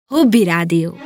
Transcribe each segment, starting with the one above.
Hobby Rádió.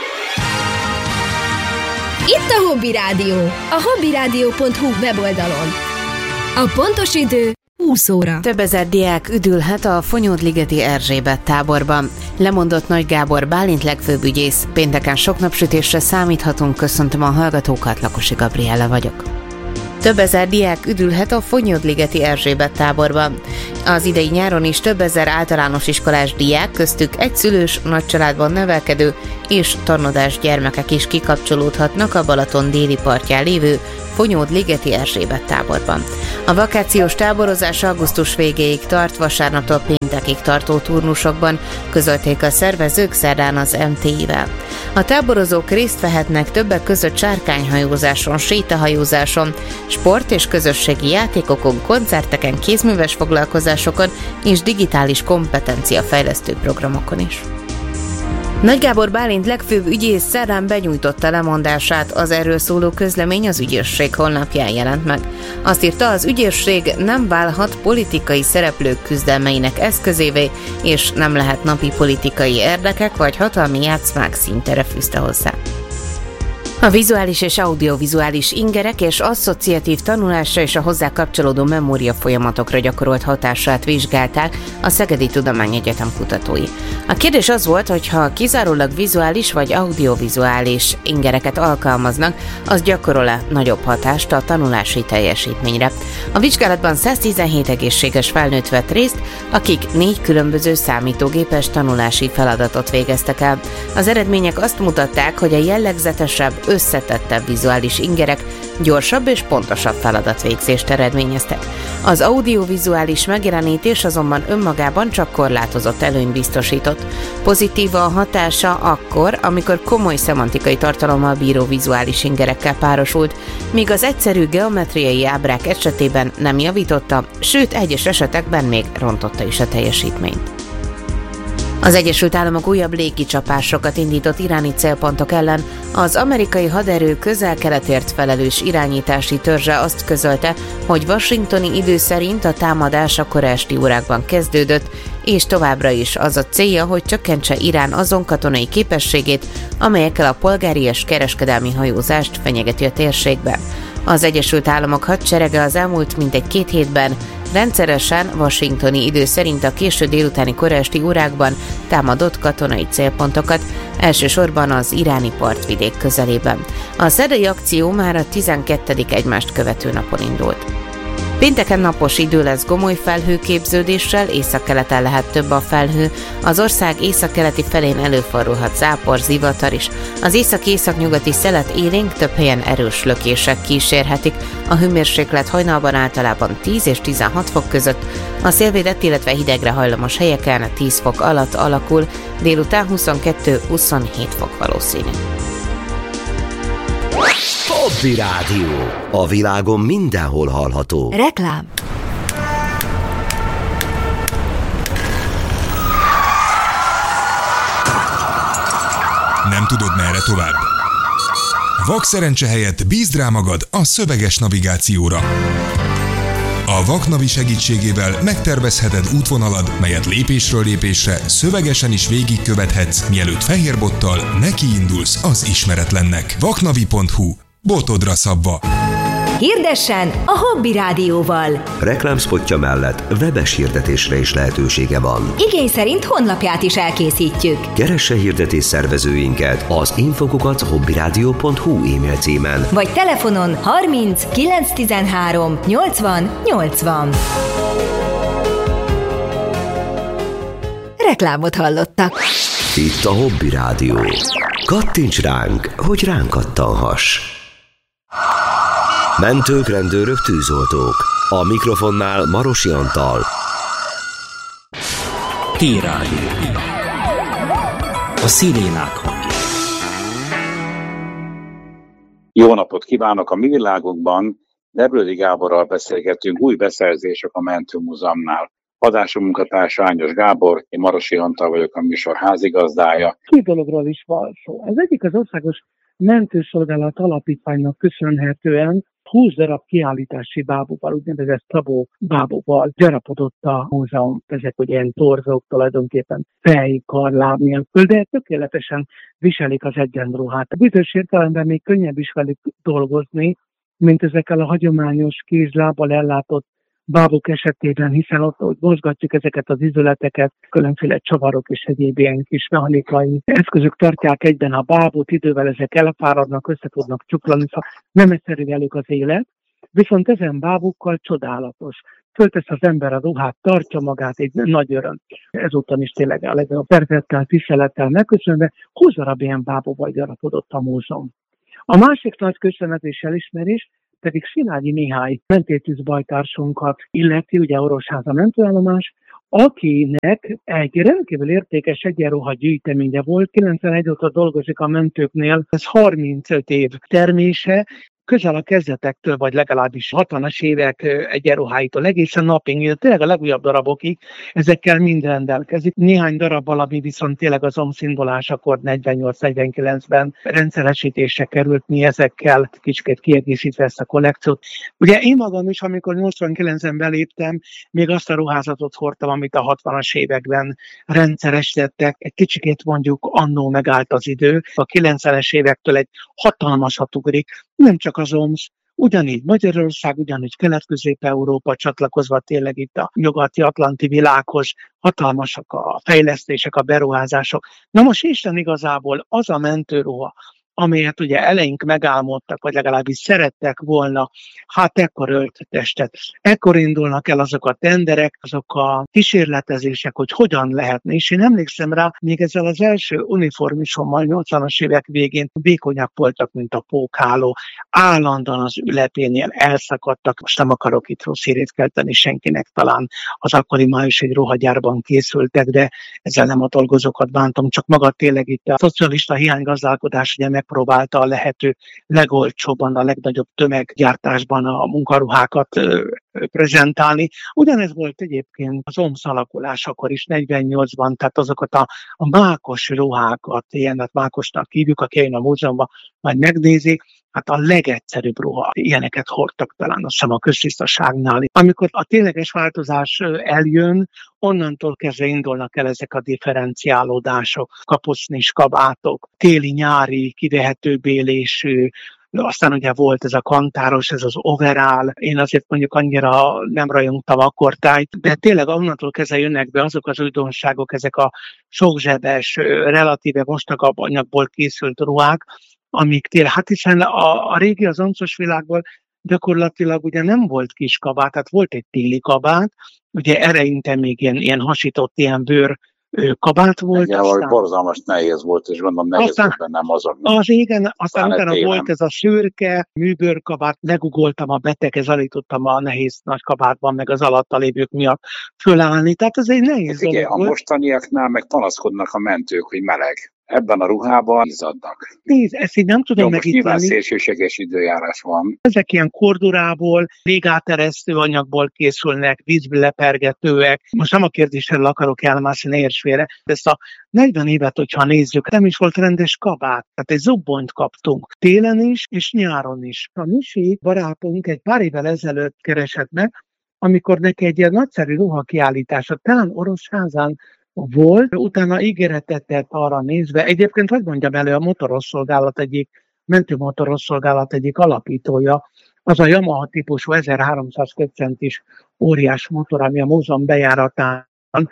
Itt a Hobby Rádió, a hobbyradio.hu weboldalon. A pontos idő 20 óra. Több ezer diák üdülhet a Fonyódligeti Erzsébet táborban. Lemondott Nagy Gábor Bálint legfőbb ügyész. Pénteken sok napsütésre számíthatunk, köszöntöm a hallgatókat, Lakosi Gabriella vagyok. Több ezer diák üdülhet a Fonyódligeti Erzsébet táborban. Az idei nyáron is több ezer általános iskolás diák, köztük egyszülős, nagycsaládban nevelkedő és tanodás gyermekek is kikapcsolódhatnak a Balaton déli partján lévő Fonyódligeti Erzsébet táborban. A vakációs táborozás augusztus végéig tart, vasárnaptól péntekig tartó turnusokban, közölték a szervezők szerdán az MTI-vel. A táborozók részt vehetnek többek között sárkányhajózáson, sétahajózáson, sport- és közösségi játékokon, koncerteken, kézműves foglalkozásokon és digitális kompetenciafejlesztő programokon is. Nagy Gábor Bálint legfőbb ügyész szerdán benyújtotta lemondását, az erről szóló közlemény az ügyészség honlapján jelent meg. Azt írta, az ügyészség nem válhat politikai szereplők küzdelmeinek eszközévé, és nem lehet napi politikai érdekek vagy hatalmi játszmák színtere, fűzte hozzá. A vizuális és audiovizuális ingerek és asszociatív tanulásra és a hozzá kapcsolódó memória folyamatokra gyakorolt hatását vizsgálták a Szegedi Tudományegyetem kutatói. A kérdés az volt, hogy ha kizárólag vizuális vagy audiovizuális ingereket alkalmaznak, az gyakorol-e nagyobb hatást a tanulási teljesítményre. A vizsgálatban 117 egészséges felnőtt vett részt, akik 4 különböző számítógépes tanulási feladatot végeztek el. Az eredmények azt mutatták, hogy a jellegzetesebb, összetettebb vizuális ingerek gyorsabb és pontosabb feladatvégzést eredményeztek. Az audiovizuális megjelenítés azonban önmagában csak korlátozott előnyt biztosított. Pozitív a hatása akkor, amikor komoly szemantikai tartalommal bíró vizuális ingerekkel párosult, míg az egyszerű geometriai ábrák esetében nem javította, sőt egyes esetekben még rontotta is a teljesítményt. Az Egyesült Államok újabb légicsapásokat indított iráni célpontok ellen. Az amerikai haderő közel-keletért felelős irányítási törzse azt közölte, hogy washingtoni idő szerint a támadás a kora esti órákban kezdődött, és továbbra is az a célja, hogy csökkentse Irán azon katonai képességét, amelyekkel a polgári és kereskedelmi hajózást fenyegeti a térségben. Az Egyesült Államok hadserege az elmúlt mintegy 2 hétben rendszeresen washingtoni idő szerint a késő délutáni kora esti órákban támadott katonai célpontokat, elsősorban az iráni partvidék közelében. A szerdai akció már a 12. egymást követő napon indult. Pénteken napos idő lesz gomoly felhőképződéssel, északkeleten lehet több a felhő, az ország északkeleti felén előfordulhat zápor, zivatar is. Az észak-északnyugati szelet élénk, több helyen erős lökések kísérhetik, a hőmérséklet hajnalban általában 10 és 16 fok között, a szélvédett, illetve hidegre hajlamos helyeken 10 fok alatt alakul, délután 22-27 fok valószínű. Hobby Rádió. A világon mindenhol hallható. Reklám. Nem tudod, merre tovább? Vakszerencse helyett bízd rá magad a szöveges navigációra. A Vaknavi segítségével megtervezheted útvonalad, melyet lépésről lépésre szövegesen is végigkövethetsz, mielőtt fehérbottal nekiindulsz az ismeretlennek. Vaknavi.hu. Botodra szabva. Hirdessen a Hobby Rádióval. Reklámspotja mellett webes hirdetésre is lehetősége van. Igény szerint honlapját is elkészítjük. Keresse hirdetés szervezőinket az info@hobbyradio.hu e-mail címen. Vagy telefonon 30 913 80 80. Reklámot hallottak. Itt a Hobby Rádió. Kattints ránk, hogy ránk kattanhass. Mentők, rendőrök, tűzoltók. A mikrofonnál Marosi Antal. T-Rádió. A szirénák hangja. Jó napot kívánok! A mi világunkban Debrődi Gáborral beszélgetünk, új beszerzések a Mentőmúzeumnál. Adásom munkatársa Ányos Gábor, én Marosi Antal vagyok, a műsor házigazdája. 2 dologról is van szó. Az egyik az Országos Mentőszolgálat Alapítványnak köszönhetően 20 darab kiállítási bábúval, úgynevezett Szabó bábúval gyarapodott a múzeum. Ezek ugye ilyen torzók tulajdonképpen fej, kar, láb nélkül, de tökéletesen viselik az egyenruhát. Bizonyos értelemben még könnyebb is velük dolgozni, mint ezekkel a hagyományos kézlábbal ellátott bábuk esetében, hiszen ott mozgatjuk ezeket az izületeket, különféle csavarok és egyéb ilyen kis mechanikai eszközök tartják egyben a bábút, idővel ezek elfáradnak, össze tudnak csuklani, szóval nem egyszerű velük az élet, viszont ezen bábukkal csodálatos. Föltesz az ember a ruhát, tartja magát, egy nagy öröm. Ezúttal is tényleg a legnagyobb szeretettel, tisztelettel megköszönve, 20 darab ilyen bábúval gyarapodott a múzeum. A másik nagy köszönet és elismerés pedig Szilágyi Mihály mentőtűzbajtársunkat illeti, ugye Orosháza mentőállomás, akinek egy rendkívül értékes egyenruha gyűjteménye volt, 91 óta dolgozik a mentőknél, ez 35 év termése, közel a kezdetektől, vagy legalábbis 60-as évek egyenruháitól egészen napig, tényleg a legújabb darabokig, ezekkel mind rendelkezik. Néhány darabbal, ami viszont tényleg az omszindulásakor 48-49-ben rendszeresítésre került, mi ezekkel kicsit kiegészítve ezt a kollekciót. Ugye én magam is, amikor 89-ben beléptem, még azt a ruházatot hordtam, amit a 60-as években rendszeresítettek. Egy kicsikét mondjuk annó megállt az idő. A 90-es évektől egy hatalmasat ugrik, nem csak az OMSZ, ugyanígy Magyarország, ugyanígy Kelet-Közép-Európa csatlakozva tényleg itt a nyugati atlanti világhoz, hatalmasak a fejlesztések, a beruházások. Na most Isten igazából az a mentőruha, amelyet ugye eleink megálmodtak, vagy legalábbis szerettek volna, hát ekkor öltetestet. Ekkor indulnak el azok a tenderek, azok a kísérletezések, hogy hogyan lehetne. És én emlékszem rá, még ezzel az első uniformisommal 80-as évek végén vékonyak voltak, mint a pókháló. Állandóan az ülepénél elszakadtak. Most nem akarok itt rossz hírét kelteni senkinek, talán az akkori május egy ruhagyárban készültek, de ezzel nem a dolgozókat bántom, csak maga tényleg itt a szocialista hiánygazdálkodás ugye megpróbálta a lehető legolcsóbban, a legnagyobb tömeggyártásban a munkaruhákat prezentálni. Ugyanez volt egyébként az OMSZ alakulásakor is, 48-ban, tehát azokat a mákos ruhákat, ilyenet mákosnak hívjuk, aki jön a múzeumban, majd megnézi, hát a legegyszerűbb ruha, ilyeneket hordtak talán, azt hiszem a köztisztaságnál. Amikor a tényleges változás eljön, onnantól kezdve indulnak el ezek a differenciálódások, kapucnis kabátok, téli-nyári, kivehető bélésű, aztán ugye volt ez a kantáros, ez az overall. Én azért mondjuk annyira nem rajongtam akkor tájt, de tényleg onnantól kezdve jönnek be azok az újdonságok, ezek a sokzsebes, relatíve vastagabb anyagból készült ruhák, amik tényleg, hát hiszen a régi az oncos világból gyakorlatilag ugye nem volt kis kabát, tehát volt egy téli kabát, ugye eleinte még ilyen hasított, ilyen bőr kabát volt. Igen, aztán borzalmas nehéz volt, és gondolom nehéz benne mozogni. Az igen, aztán utána volt ez a szürke műbőrkabát, legugoltam a beteghez, állítottam a nehéz nagy kabátban, meg az alatta lévők miatt fölállni, tehát ez egy nehéz dolog. Igen, a mostaniaknál meg panaszkodnak a mentők, hogy meleg. Ebben a ruhában izzadnak. Nézd, ezt így nem tudom megítélni. Nyilván szélsőséges időjárás van. Ezek ilyen kordurából, légáteresztő anyagból készülnek, vízből lepergetőek. Most nem a kérdésről akarok elmászni, ne érts félre. Ezt a 40 évet, hogyha nézzük, nem is volt rendes kabát. Tehát egy zubbonyt kaptunk télen is, és nyáron is. A Misi barátunk egy pár évvel ezelőtt keresett meg, amikor neki egy ilyen nagyszerű ruhakiállítása, talán Orosházán volt, utána ígéretet tett arra nézve. Egyébként, hogy mondjam elő, a motorosszolgálat egyik, mentőmotorosszolgálat egyik alapítója, az a Yamaha típusú 1300 köbcentis óriás motor, ami a múzeum bejáratán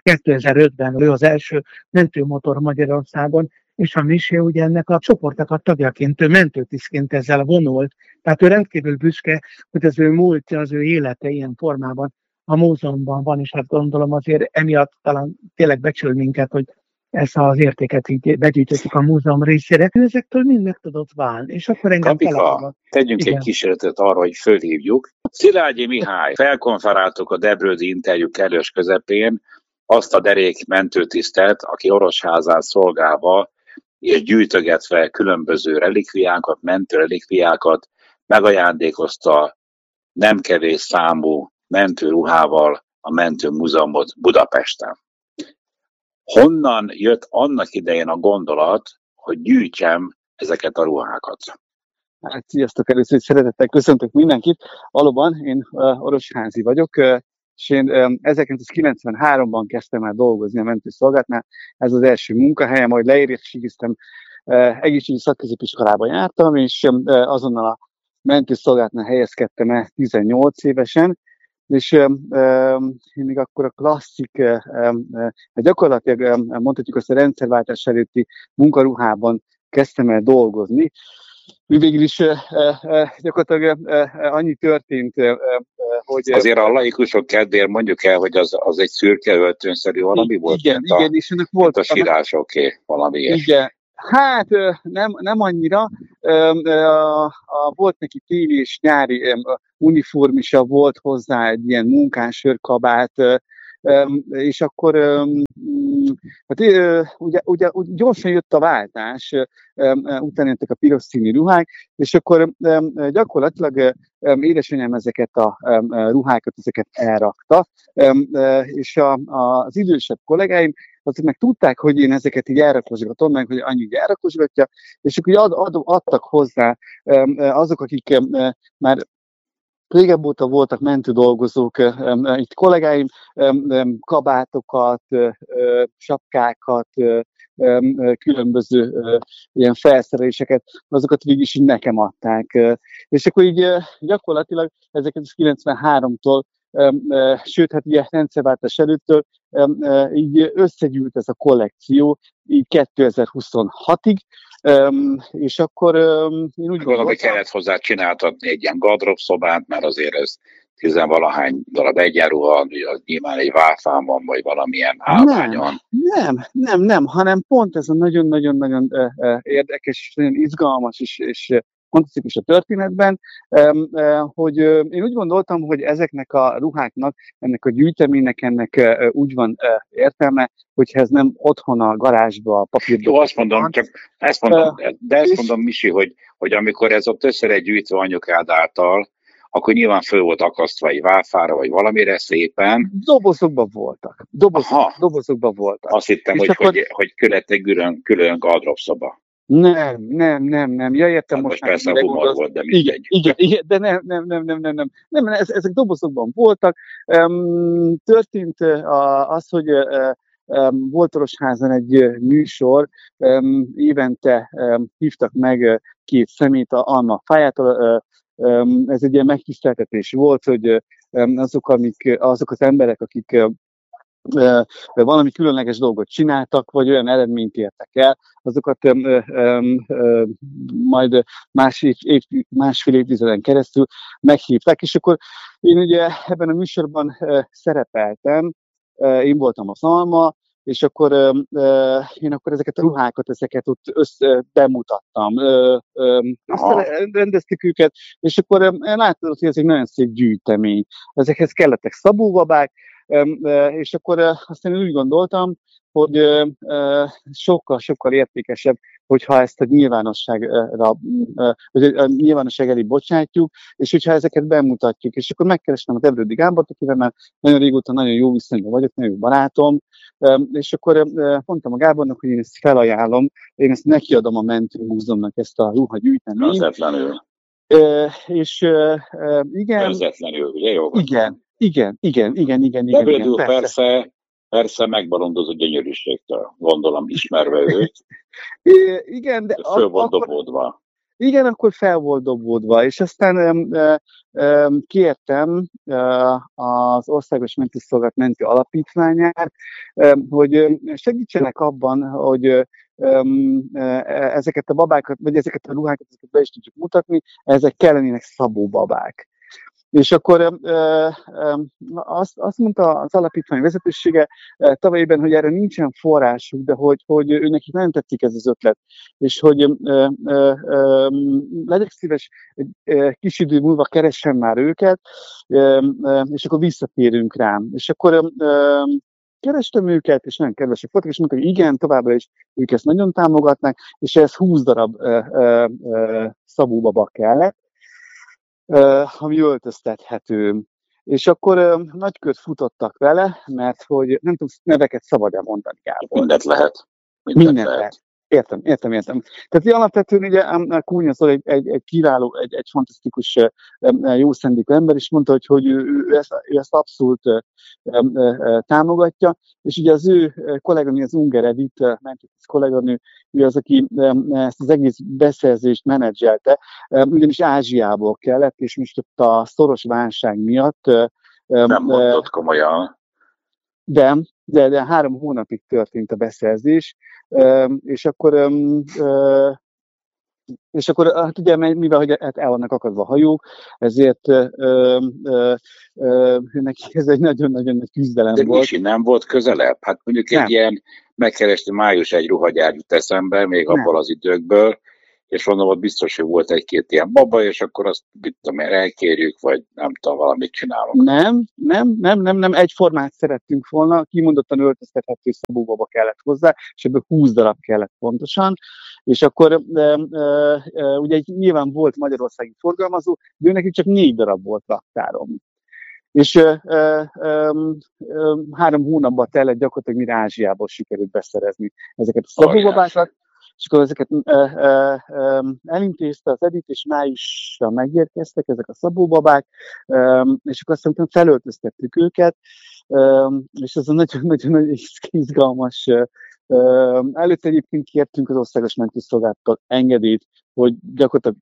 2005-ben ő az első mentőmotor Magyarországon, és a Misi ugye ennek a csoportnak a tagjaként, ő mentőtisztként ezzel vonult. Tehát ő rendkívül büszke, hogy az ő múltja, az ő élete ilyen formában a múzeumban van, és hát gondolom azért emiatt talán tényleg becsül minket, hogy ezt az értéket így begyűjtöttük a múzeum részére. Ezektől mind meg tudott válni, és akkor engem Kapika, tegyünk egy kísérletet arra, hogy fölhívjuk. Szilágyi Mihály, felkonferáltuk a Debrődi interjú kellős közepén azt a derék mentőtisztet, aki Orosházán szolgálva és gyűjtögetve különböző relikviákat, mentőrelikviákat megajándékozta nem kevés számú mentőruhával a mentőmúzeumot Budapesten. Honnan jött annak idején a gondolat, hogy gyűjtsem ezeket a ruhákat? Hát, sziasztok, először is szeretettel köszöntök mindenkit. Valóban én Orosházi vagyok, és én 1993-ban kezdtem el dolgozni a mentőszolgálatnál. Ez az első munkahelyem, majd leérettségiztem, egészségügyi szakközépiskolában jártam, és azonnal a mentőszolgálatnál helyezkedtem el 18 évesen, és én még akkor a klasszik, gyakorlatilag mondhatjuk azt a rendszerváltás előtti munkaruhában kezdtem el dolgozni. Végül is gyakorlatilag annyi történt, hogy... Azért a laikusok kedvéért mondjuk el, hogy az egy szürke öltönyszerű valami volt? Igen, és ennek volt... A sírásoké, valami ilyesmi. Igen. Hát nem annyira. Volt neki téli és nyári uniformisa, volt hozzá egy ilyen munkásőrkabát, és akkor hát, ugye gyorsan jött a váltás, utána jöttek a piros színű ruhák, és akkor gyakorlatilag édesanyám ezeket a ruhákat, ezeket elrakta, és az idősebb kollégáim azok meg tudták, hogy én ezeket így elrakosgatom, meg hogy annyi elrakosgatja, és akkor adtak hozzá azok, akik már régebb óta voltak mentődolgozók, itt kollégáim, kabátokat, sapkákat, különböző ilyen felszereléseket, azokat végig is így nekem adták. És akkor így gyakorlatilag ezeket 93-tól, sőt, hát ugye rendszerváltás előttől így összegyűlt ez a kollekció, így 2026-ig, és akkor én úgy gondolom, hogy kellett hozzá csináltatni egy ilyen gardróbszobát, mert azért ez tizenvalahány darab egyenruha, nyilván egy válfámon, vagy valamilyen állványon. Nem, hanem pont ez a nagyon-nagyon-nagyon érdekes, és nagyon izgalmas, és fantasztikus a történetben, hogy én úgy gondoltam, hogy ezeknek a ruháknak, ennek a gyűjteménynek, ennek úgy van értelme, hogyha ez nem otthon a garázsba, a papírdobozban. Jó, azt mondom, csak ezt mondom, Misi, hogy amikor ez ott össze lett gyűjtve anyukád által, akkor nyilván föl volt akasztva egy válfára, vagy valamire szépen. Dobozokban voltak. Dobozokban voltak. Azt hittem, hogy lett egy külön gardróbszoba. Nem. Ja, értem, most persze a humor volt, de mindegy. Igen, de nem, ezek dobozokban voltak. Történt az, hogy volt Orosházan egy műsor, évente hívtak meg két szemét Anna Fájától. Ez egy ilyen megtiszteltetés volt, hogy azok az emberek, akik valami különleges dolgot csináltak, vagy olyan eredményt értek el, azokat majd másfél évtizeden keresztül meghívták, és akkor én ugye ebben a műsorban szerepeltem, én voltam a Szalma, és akkor én akkor ezeket a ruhákat, ezeket ott bemutattam, rendeztük őket, és akkor láttam, hogy ez egy nagyon szép gyűjtemény. Ezekhez kellettek szabóbabák, és akkor aztán úgy gondoltam, hogy sokkal értékesebb, hogyha ezt a nyilvánosság elé bocsátjuk, és hogyha ezeket bemutatjuk. És akkor megkerestem a Debrődi Gábort, akivel már nagyon régóta nagyon jó viszonyban vagyok, nagyon jó barátom, és akkor mondtam a Gábornak, hogy én ezt felajánlom, én ezt nekiadom a Mentőmúzeumnak, ezt a ruhagyűjteményt. Közvetlenül. És igen. Közvetlenül, ugye jó? Igen. Debrődi úr persze megbalondozott gyönyörűségtől, gondolom, ismerve őt. Igen, de föl volt dobódva. Igen, akkor fel volt dobódva, és aztán kértem az Országos Mentőszolgálat Mentő Alapítványát, hogy segítsenek abban, hogy ezeket a babákat, vagy ezeket a ruhákat be is tudjuk mutatni, ezek kellenének szabóbabák. És akkor azt mondta az alapítvány vezetősége tavalyban, hogy erre nincsen forrásuk, de hogy ő nekik nagyon tetszik ez az ötlet, és hogy legyek szíves, kis idő múlva keressen már őket, és akkor visszatérünk rám. És akkor kerestem őket, és nagyon kedvesek voltak, és mondták, hogy igen, továbbra is ők ezt nagyon támogatnak, és ez 20 darab szabóbaba kellett, ami öltöztethető. És akkor nagykört futottak vele, mert hogy nem tudom, neveket szabad-e mondani, Gábor. Mindent lehet. Mindent lehet. Értem. Tehát alapvetően ugye a Kúnya Zoli egy kiváló, egy fantasztikus jó szándékú ember, és mondta, hogy ő ezt abszolút támogatja, és ugye az ő kolléganő, az Unger Edith, Mentetis kolléganő, ő az, aki ezt az egész beszerzést menedzselte, ugyanis Ázsiából kellett, és most ott a szoros válság miatt Nem mondott komolyan. De 3 hónapig történt a beszerzés, és akkor hát ugye, mivel hogy el vannak akadva a hajók, ezért neki ez egy nagyon-nagyon nagy küzdelem De volt. Misi nem volt közelebb? Hát mondjuk egy ilyen megkeresti május egy ruhagyár jut eszembe, még abból az időkből, és mondom, ott biztos, hogy volt egy-két ilyen baba, és akkor azt, mit tudom én, elkérjük, vagy nem tudom, valamit csinálunk. Nem, egyformát szerettünk volna, kimondottan öltöztethető szabóbaba kellett hozzá, és ebből 20 darab kellett pontosan, és akkor ugye nyilván volt magyarországi forgalmazó, de ő neki csak 4 darab volt raktáron. És 3 hónapban tellett gyakorlatilag, mire Ázsiából sikerült beszerezni ezeket a szabóbabákat, és akkor ezeket elintézte az Edith, és májusra megérkeztek ezek a szabóbabák, és akkor azt mondtam, felöltöztettük őket, és ez a nagyon-nagyon izgalmas. Előtte egyébként kértünk az Országos Mentőszolgálattól engedélyt, hogy gyakorlatilag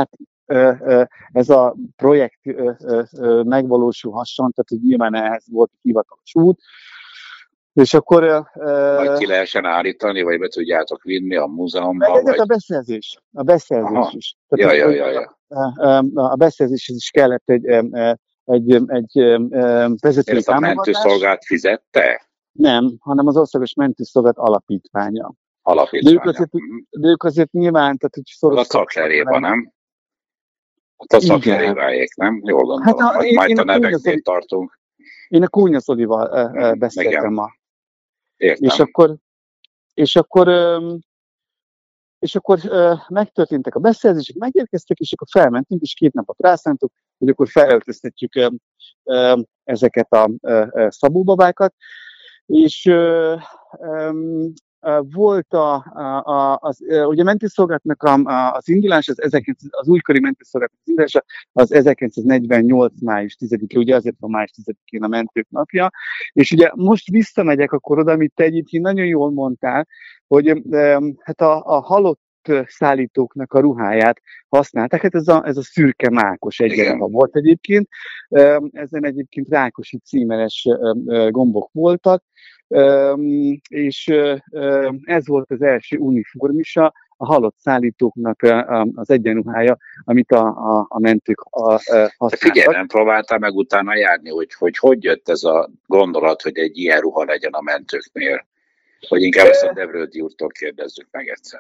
ez a projekt megvalósulhasson, tehát hogy nyilván ehhez volt hivatalos út, és akkor... Vagy ki lehessen állítani, vagy be tudjátok vinni a múzeumban? Vagy... A beszerzés is. Tehát, a beszerzéshez is kellett egy vezetői támogatás. Ezt a mentőszolgálat fizette? Nem, hanem az Országos Mentőszolgálat alapítványa. De ők azért nyilván, tehát hogy szoros... A szakcseréban, nem? A szakcserévájék, nem? Jól gondolom, hát majd a neveknél tartunk. Én a Kúnya Zolival beszéltem ma. Értem. És akkor megtörténtek a beszerzések, megérkeztek, és akkor felmentünk, és 2 napot rászántuk, hogy akkor felöltöztetjük ezeket a szabóbabákat, és volt ugye a mentőszolgálatnak az indulás, az újkori mentőszolgálatnak az indulása, az 1948. május 10-e, ugye azért van május 10-én a mentők napja, és ugye most visszamegyek akkor oda, amit te egyébként nagyon jól mondtál, hogy hát a halott szállítóknak a ruháját használták, hát ez a szürke mákos egyenruha volt egyébként, ezen egyébként rákosi címeres gombok voltak, és ez volt az első uniformisa, a halott szállítóknak az egyenruhája, amit a mentők használtak. Figyelj, nem próbáltál meg utána járni, hogy jött ez a gondolat, hogy egy ilyen ruha legyen a mentőknél? Vagy inkább ezt a Debrődi úrtól kérdezzük meg egyszer.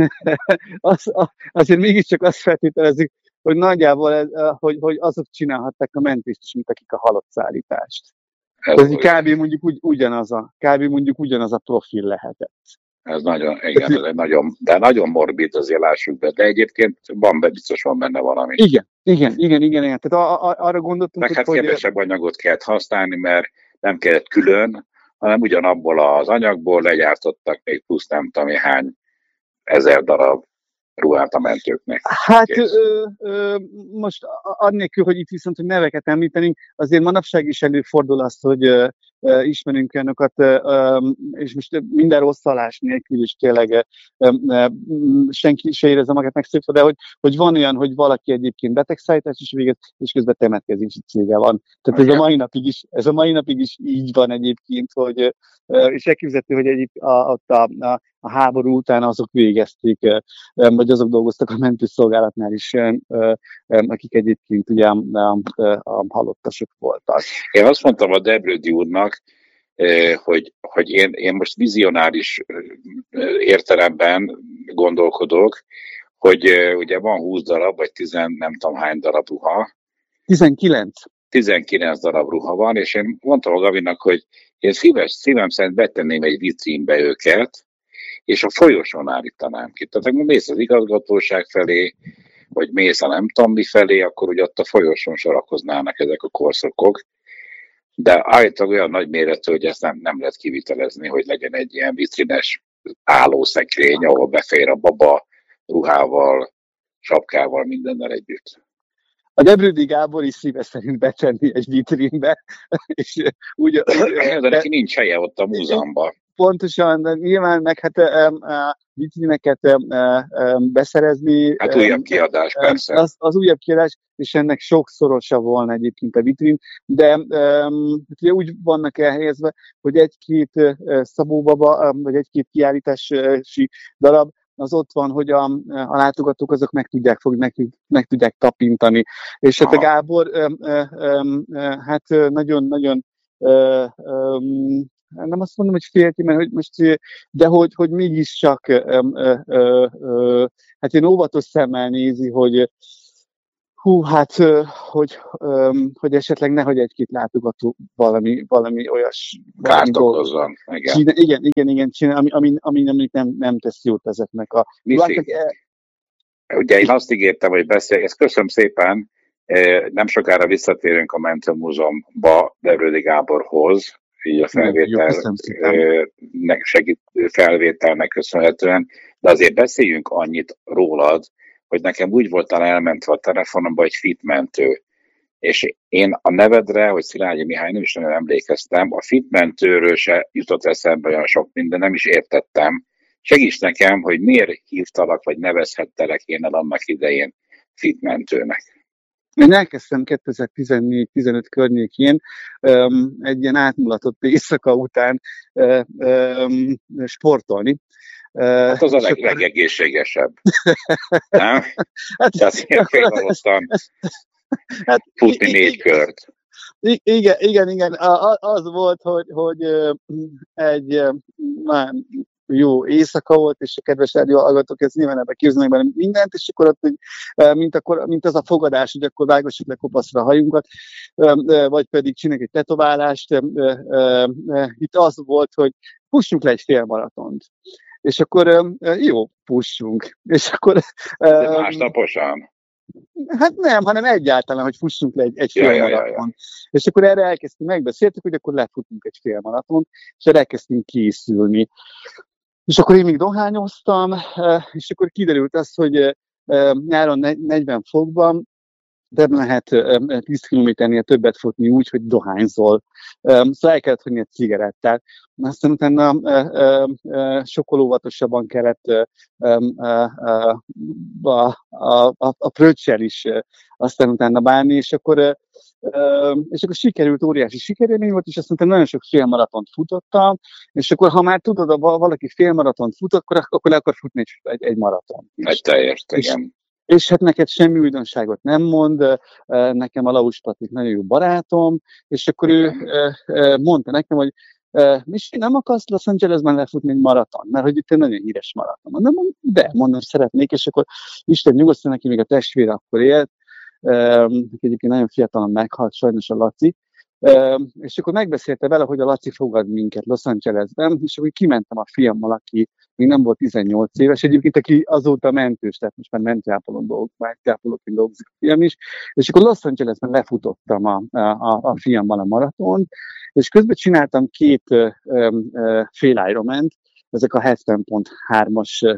Azért mégiscsak azt feltételezzük, hogy nagyjából hogy azok csinálhatták a mentést is, mint akik a halott szállítást. Ez kb. mondjuk ugyanaz a profil lehetett. Ez nagyon, igen, nagyon morbid, azért lássuk be, de egyébként biztos van benne valami. Igen. Tehát arra gondoltunk, meg hogy... kevesebb anyagot kellett használni, mert nem kellett külön, hanem ugyanabból az anyagból legyártottak még plusz nem tudom hány 1000 darab ruhát a mentőknek. Hát most annélkül, hogy itt viszont hogy neveket említenénk, azért manapság is előfordul az, hogy ismerünk olyanokat, és most minden rosszalás nélkül is tényleg senki se érezze magát megszépve, de hogy van olyan, hogy valaki egyébként betegszállítás is végez, és közben temetkezési cége van. Tehát ez a mai napig is így van egyébként, hogy, és elképzelhető, hogy a háború után azok végezték, vagy azok dolgoztak a mentőszolgálatnál is, akik egyébként ugye a halottasok voltak. Én azt mondtam a Debrődi úrnak, hogy én most vizionáris értelemben gondolkodok, hogy ugye van 20 darab, vagy 10 nem tudom hány darab ruha. 19 darab ruha van, és én mondtam a Gabinak, hogy én szívem szerint betenném egy vitrínbe őket, és a folyosón állítanám ki. Tehát mész az igazgatóság felé, vagy mész a nem tudom mi felé, akkor ugye ott a folyosón sorakoznának ezek a korszakok. De állítólag olyan nagy méretű, hogy ezt nem lehet kivitelezni, hogy legyen egy ilyen vitrines állószekrény, ahol befér a baba ruhával, sapkával, mindennel együtt. A Debrüdi Gábor is szíve szerint betenni egy vitrínbe, és úgy... De neki nincs helye ott a múzeumban. Pontosan, de nyilván meg hát vitríneket beszerezni. Hát újabb kiadás, persze. Az újabb kiadás, és ennek sokszorosa volna egyébként a vitrín, de ugye úgy vannak elhelyezve, hogy egy-két Szabó baba, vagy egy-két kiállítási darab, az ott van, hogy a látogatók azok meg tudják fogni, meg tudják tapintani. És hát a Gábor hát nagyon-nagyon nem azt mondom, hogy félti, mert hogy most, de hogy mégiscsak hát én óvatos szemmel nézi, hogy hogy esetleg nehogy egy-két látogató valami olyas kárt okozzon. Igen, csinál, ami nem tesz jót ezeknek a... Ugye én azt ígértem, hogy ezt köszönöm szépen, nem sokára visszatérünk a Mentum Múzeumba Debrüdi Gáborhoz, így a felvételnek köszönhetően, de azért beszéljünk annyit rólad, hogy nekem úgy voltál elmentve a telefonomba egy fitmentő. És én a nevedre, hogy Szilágyi Mihály, nem is nagyon emlékeztem, a fitmentőről se jutott eszembe olyan sok minden, nem is értettem. Segíts nekem, hogy miért hívtalak, vagy nevezhettelek én el annak idején fitmentőnek. Én elkezdtem 2014-15 környékén egy ilyen átmulatott éjszaka után sportolni. Hát az a legegészségesebb. Nem? Hát, azért félvalóztan futni 4 kört. Igen. Az volt, hogy egy jó éjszaka volt, és a kedves rádióhallgatók ezt nyilván ebbe képzelnek bele mindent, és akkor ott, mint az a fogadás, hogy akkor vágassuk le kopaszra a hajunkat, vagy pedig csináljuk egy tetoválást. Itt az volt, hogy fussunk le egy félmaratont. És akkor jó, fussunk. És akkor... De másnaposan? Hát nem, hanem egyáltalán, hogy fussunk le egy félmaraton. És akkor erre elkezdtünk, megbeszéltük, hogy akkor lefutunk egy félmaraton, és erre elkezdtünk készülni. És akkor én még dohányoztam, és akkor kiderült az, hogy nyáron 40 fokban de lehet 10 kilométernél többet futni úgy, hogy dohányzol. Szóval el kellett hagyni egy cigarettát. Aztán utána sokkal óvatosabban kellett a pröccsel is aztán utána bánni, és akkor sikerült, óriási sikerélmény volt, és aztán nagyon sok félmaratont futottam, és akkor ha már tudod, valaki félmaratont fut, akkor le akar futni egy maraton. Egy teljes, igen. És hát neked semmi újdonságot nem mond, nekem a Laus Patrik nagyon jó barátom, és akkor ő mondta nekem, hogy Misi, nem akarsz Los Angelesben lefutni egy maraton? Mert hogy itt egy nagyon híres maraton. Mondom, szeretnék, és akkor Isten nyugosztal, neki még a testvére akkor élt, egyébként nagyon fiatalon meghalt sajnos a Laci, és akkor megbeszélte vele, hogy a Laci fogad minket Los Angelesben, és akkor kimentem a fiammal, aki még nem volt 18 éves, egyébként aki azóta mentős, tehát most már mentőápolóként dolgozik a fiam is, és akkor Los Angelesben lefutottam a fiammal a maratont, és közben csináltam 2 fél Ironman-t, ezek a 70.3-as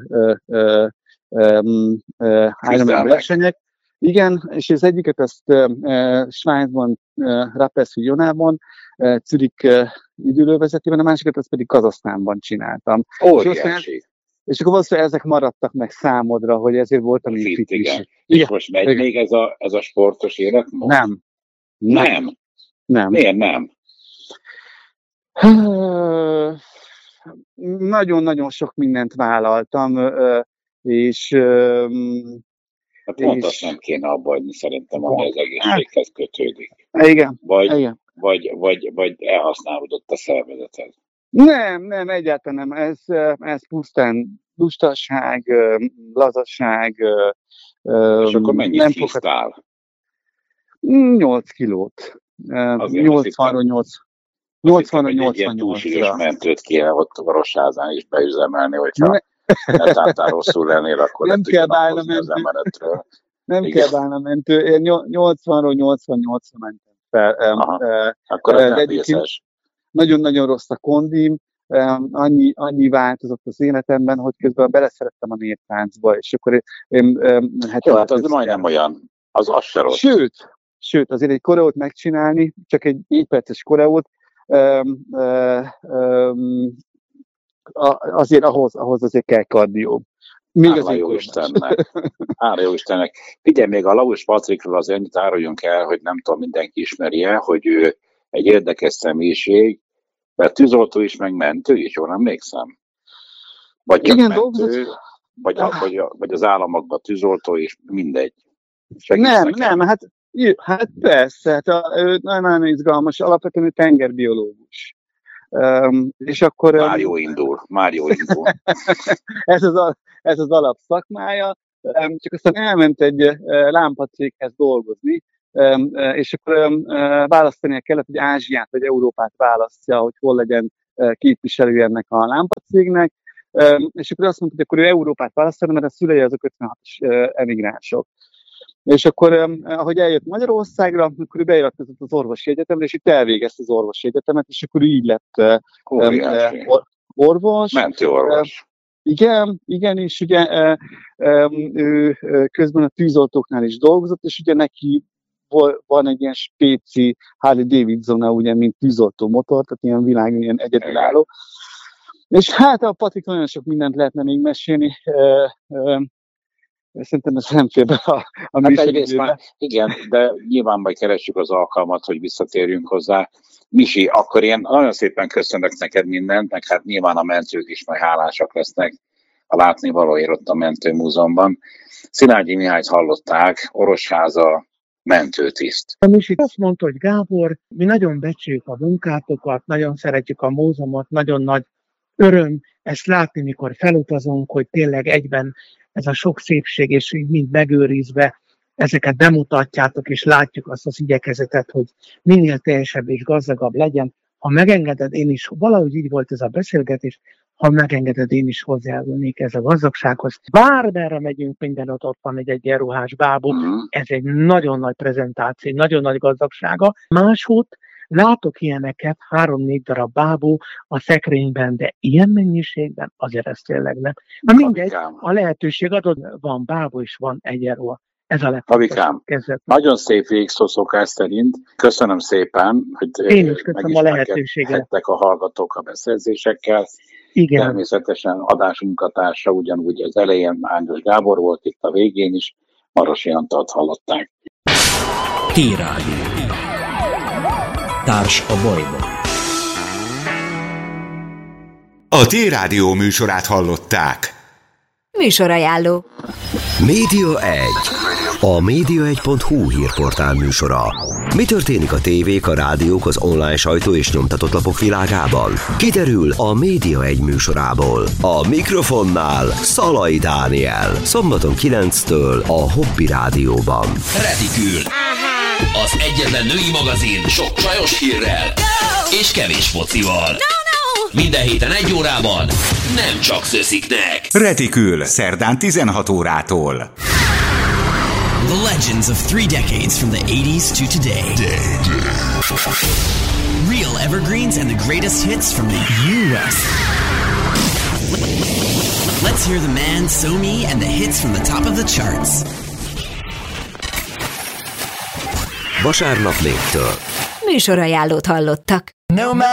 Ironman versenyek. Igen, és az egyiket azt Svájcban, Rapperswil-Jonában, Zürich időlővezetében, a másikat azt pedig Kazahsztánban csináltam. Óriási. És akkor valószínűleg ezek maradtak meg számodra, hogy ezért voltam így fit is. És most megy még ez a sportos életmód? Nem. Miért nem? Nagyon-nagyon sok mindent vállaltam, és... Hát pont azt nem kéne abba hagyni, szerintem, ami az egészséghez kötődik. Igen. Vagy elhasználódott a szervezeted. Nem, egyáltalán nem. Ez pusztán lustaság, lazasság. És akkor mennyit híztál? 8 kilót. 80-88-ra. Ilyen túlsúlyos mentőt kéne ott Varosházán is beüzemelni, hogyha netán rosszul lennél, akkor nem kell bálna mentő. Nem kell bálna mentő. Én 80-ról 88-ra mentem fel. Akkor ez nem vészes. Nagyon-nagyon rossz a kondim, annyi változott az életemben, hogy közben beleszerettem a néptáncba, és akkor hát az majdnem olyan, az se rossz. Sőt, azért egy koreót megcsinálni, csak egy 4 perces koreót, azért ahhoz azért kell kardió. Hála jó Istennek. Hála jó Istennek. Figyelj, még a Laus Patrikról az ennyit áruljunk el, hogy nem tudom, mindenki ismerje, hogy ő egy érdekes személyiség, mert tűzoltó is, meg mentő is, jól emlékszem? Vagy csak igen, mentő, vagy az államokban tűzoltó is, mindegy. Nem, hát persze, ő nagyon izgalmas, alapvetően tengerbiológus. És akkor... Már jó indul. ez az alapszakmája, csak aztán elment egy lámpacéghez dolgozni, és akkor választania kellett, hogy Ázsiát vagy Európát választja, hogy hol legyen képviselő ennek a lámpacégnek, és akkor azt mondta, hogy akkor ő Európát választani, mert a szülei azok 56-os emigránsok. És akkor, ahogy eljött Magyarországra, akkor ő beiratkozott az orvosi egyetemre, és itt elvégezte az orvosi egyetemet, és akkor ő így lett orvos. Mentőorvos. Igen, és ugye ő közben a tűzoltóknál is dolgozott, és ugye neki van egy ilyen spéci Harley Davidson-a, ugye, mint tűzoltó motor, tehát ilyen világon ilyen egyedülálló. És hát a Patrik nagyon sok mindent lehetne még mesélni, szerintem ez nem fér be a műsoridőbe. Igen, de nyilván majd keressük az alkalmat, hogy visszatérjünk hozzá. Misi, akkor én nagyon szépen köszönök neked mindent, meg hát nyilván a mentők is majd hálásak lesznek a látnivalóért ott a Mentőmúzeumban. Szilágyi Mihályt hallották, Orosháza mentőtiszt. A Misi azt mondta, hogy Gábor, mi nagyon becsüljük a munkátokat, nagyon szeretjük a múzeumot, nagyon nagy öröm ezt látni, mikor felutazunk, hogy tényleg egyben ez a sok szépség, és így mind megőrizve ezeket bemutatjátok, és látjuk azt az igyekezetet, hogy minél teljesebb és gazdagabb legyen. Ha megengeded, én is, valahogy így volt ez a beszélgetés, ha megengeded, én is hozzájárulnék ez a gazdagsághoz. Bármerre megyünk, mindenütt ott van egy egyenruhás bábú, ez egy nagyon nagy prezentáció, nagyon nagy gazdagsága. Máshogy látok ilyeneket, 3-4 darab bábú a szekrényben, de ilyen mennyiségben azért ez tényleg nem. Na mindegy, a lehetőség adott, van bábú és van egyenruha. Ez a Pabikám, nagyon szép végszó szokás szerint. Köszönöm szépen, hogy én is köszönöm a lehetőséget. A hallgatók a beszerzésekkel. Igen. Természetesen adásmunkatársa ugyanúgy az elején Ángos Gábor volt, itt a végén is Marosi Antalt hallották. T-Rádió. Társ a bajban. A T-Rádió műsorát hallották. Műsorajánló. Média 1. A média1.hu hírportál műsora. Mi történik a tévék, a rádiók, az online sajtó és nyomtatott lapok világában? Kiderül a Média 1 műsorából. A mikrofonnál Szalai Dániel. Szombaton 9-től a Hobby Rádióban. Retikül. Az egyetlen női magazin sok csajos hírrel és kevés focival. Minden héten 1 órában nem csak szösziknek. Retikül, szerdán 16 órától. The legends of 3 decades from the 80s to today. Real evergreens and the greatest hits from the U.S. Let's hear the man, So Me, and the hits from the top of the charts. Vasárnap 4-től. Műsorajánlót hallottak. No matter